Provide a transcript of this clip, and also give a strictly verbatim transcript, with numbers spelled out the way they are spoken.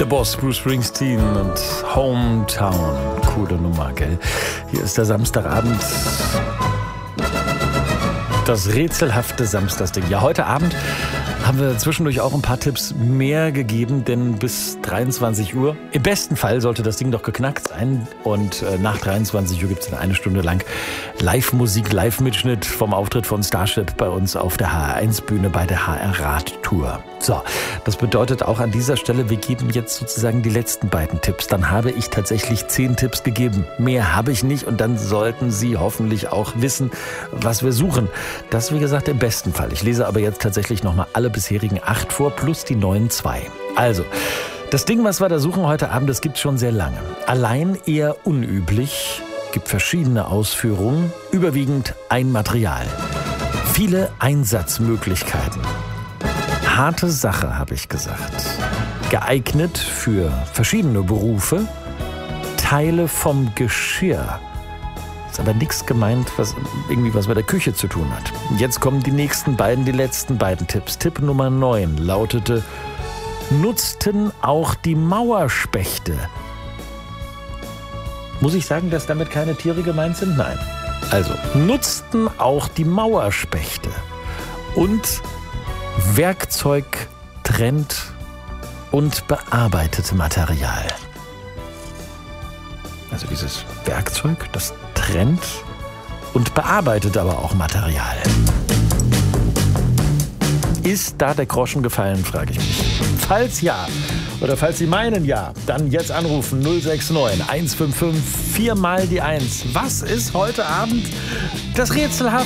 Der Boss Bruce Springsteen und Hometown. Coole Nummer, gell? Hier ist der Samstagabend. Das rätselhafte Samstagsding. Ja, heute Abend haben wir zwischendurch auch ein paar Tipps mehr gegeben, denn bis dreiundzwanzig Uhr, im besten Fall sollte das Ding doch geknackt sein. Und äh, nach dreiundzwanzig Uhr gibt es dann eine Stunde lang Live-Musik, Live-Mitschnitt vom Auftritt von Starship bei uns auf der H R eins Bühne bei der H R Radtour. So, das bedeutet auch an dieser Stelle, wir geben jetzt sozusagen die letzten beiden Tipps. Dann habe ich tatsächlich zehn Tipps gegeben. Mehr habe ich nicht und dann sollten Sie hoffentlich auch wissen, was wir suchen. Das, wie gesagt, im besten Fall. Ich lese aber jetzt tatsächlich nochmal alle bisherigen acht vor, plus die neuen zwei. Also, das Ding, was wir da suchen heute Abend, das gibt es schon sehr lange. Allein eher unüblich, gibt verschiedene Ausführungen, überwiegend ein Material. Viele Einsatzmöglichkeiten. Harte Sache, habe ich gesagt. Geeignet für verschiedene Berufe. Teile vom Geschirr. Ist aber nichts gemeint, was irgendwie was mit der Küche zu tun hat. Jetzt kommen die nächsten beiden, die letzten beiden Tipps. Tipp Nummer neun lautete: Nutzten auch die Mauerspechte. Muss ich sagen, dass damit keine Tiere gemeint sind? Nein. Also, nutzten auch die Mauerspechte. Und Werkzeug trennt und bearbeitete Material. Also dieses Werkzeug, das trennt und bearbeitet aber auch Material. Ist da der Groschen gefallen, frage ich mich. Falls ja, oder falls Sie meinen ja, dann jetzt anrufen null sechs neun eins fünf fünf vier mal die eins. Was ist heute Abend das Rätselhaft?